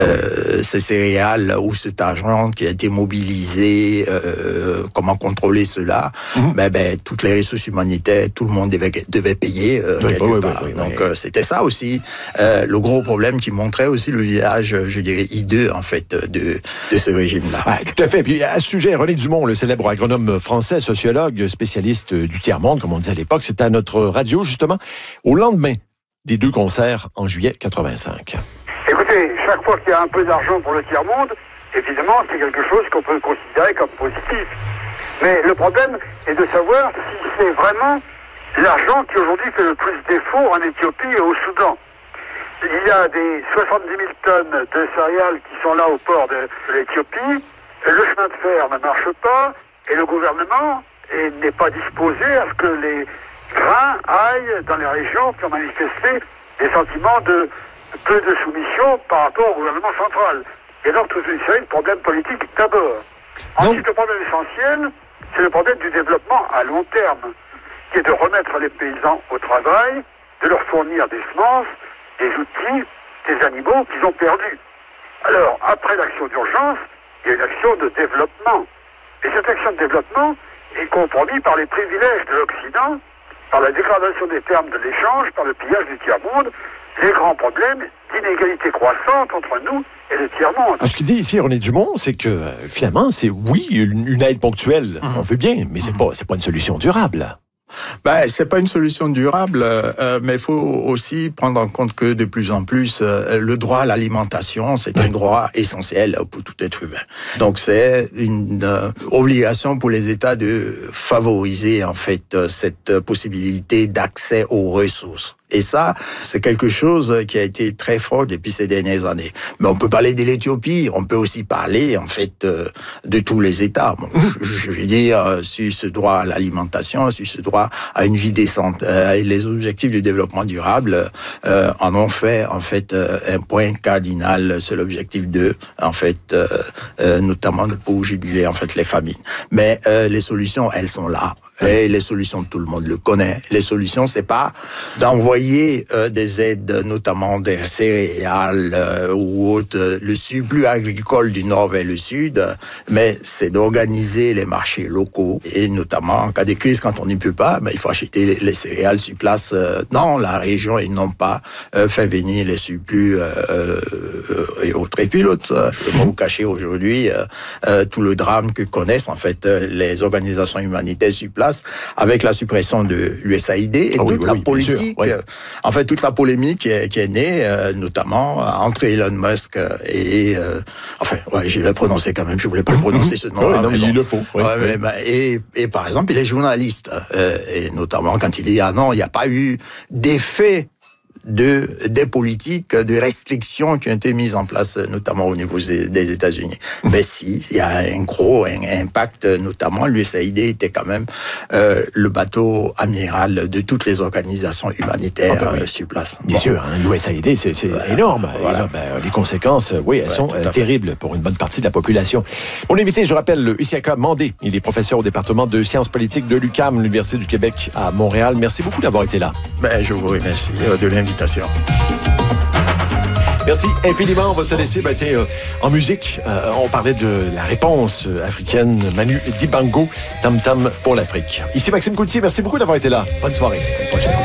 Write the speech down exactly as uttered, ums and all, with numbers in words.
euh, ces céréales ou cet argent qui a été mobilisé, euh, comment contrôler cela, mm-hmm. ben, ben, toutes les ressources humanitaires, tout le monde devait, devait payer euh, oui, quelque oui, part. Oui, oui, Donc oui. Euh, c'était ça aussi, euh, le gros problème qui montrait aussi le visage, je dirais, hideux en fait de, de ce régime-là. Ah, tout à fait. Puis à ce sujet, René Dumont, le célèbre agronome français, sociologue, spécialiste du tiers-monde, comme on disait à l'époque, c'était à notre radio justement, au lendemain des deux concerts en juillet quatre-vingt-cinq. Écoutez, chaque fois qu'il y a un peu d'argent pour le tiers-monde, évidemment, c'est quelque chose qu'on peut considérer comme positif. Mais le problème est de savoir si c'est vraiment l'argent qui aujourd'hui fait le plus défaut en Éthiopie et au Soudan. Il y a des soixante-dix mille tonnes de céréales qui sont là au port de, de l'Éthiopie. Le chemin de fer ne marche pas et le gouvernement n'est pas disposé à ce que les grains aillent dans les régions qui ont manifesté des sentiments de peu de soumission par rapport au gouvernement central. Et donc, toute une série de problèmes politiques d'abord. Ensuite, le problème essentiel, c'est le problème du développement à long terme, qui est de remettre les paysans au travail, de leur fournir des semences, des outils, des animaux qu'ils ont perdus. Alors, après l'action d'urgence, il y a une action de développement. Et cette action de développement est compromise par les privilèges de l'Occident, par la dégradation des termes de l'échange, par le pillage du tiers-monde, les grands problèmes d'inégalité croissante entre nous et le tiers-monde. Alors, ce qu'il dit ici, René Dumont, c'est que euh, finalement, c'est oui, une, une aide ponctuelle, mmh. on veut bien, mais c'est mmh. pas, c'est pas une solution durable. Ben, c'est pas une solution durable, euh, mais il faut aussi prendre en compte que de plus en plus, euh, le droit à l'alimentation, c'est un droit essentiel pour tout être humain. Donc, c'est une euh, obligation pour les États de favoriser, en fait, euh, cette possibilité d'accès aux ressources. Et ça, c'est quelque chose qui a été très fort depuis ces dernières années. Mais on peut parler de l'Éthiopie, on peut aussi parler, en fait, euh, de tous les États. Bon, je, je veux dire, euh, sur ce droit à l'alimentation, sur ce droit à une vie décente. Euh, les objectifs du développement durable euh, en ont fait, en fait, euh, un point cardinal. C'est l'objectif deux, en fait, euh, euh, notamment pour juguler, en fait, les famines. Mais euh, les solutions, elles sont là. Et les solutions, tout le monde le connaît. Les solutions, c'est pas d'envoyer euh, des aides, notamment des céréales euh, ou autres, euh, le surplus agricole du nord vers le sud, mais c'est d'organiser les marchés locaux. Et notamment, en cas de crise, quand on n'y peut pas, ben, il faut acheter les, les céréales sur place euh, dans la région et non pas euh, faire venir les surplus euh, euh, et autres. Et puis l'autre, euh, je ne vais pas vous cacher aujourd'hui, euh, euh, tout le drame que connaissent en fait euh, les organisations humanitaires sur place, avec la suppression de l'U S A I D et oh, toute oui, la oui, politique, oui. euh, en fait toute la polémique qui est, qui est née, euh, notamment entre Elon Musk et, euh, enfin, ouais, j'ai le prononcé quand même, je voulais pas le prononcer ce nom. Oui, non, mais bon. Il le faut. Oui, ouais, oui. Mais, et, et par exemple, il est journaliste, euh, et notamment quand il dit ah non, il n'y a pas eu d'effet de des politiques de restrictions qui ont été mises en place, notamment au niveau des États-Unis. Mais si, il y a un gros un impact, notamment l'U S A I D était quand même euh, le bateau amiral de toutes les organisations humanitaires ah ben oui. euh, sur place. Bien bon. sûr, hein, l'U S A I D, c'est, c'est voilà. énorme. Voilà. Et là, ben, les conséquences, oui, elles ouais, sont euh, terribles pour une bonne partie de la population. Mon invité, je rappelle, Isiaka Mandé, il est professeur au département de sciences politiques de l'U Q A M, l'Université du Québec à Montréal. Merci beaucoup d'avoir été là. Ben, je vous remercie de l'invitation. Merci infiniment. On va se laisser ben, tiens, euh, en musique. Euh, on parlait de la réponse africaine. Manu Dibango, Tam Tam pour l'Afrique. Ici Maxime Coultier. Merci beaucoup d'avoir été là. Bonne soirée. À la prochaine.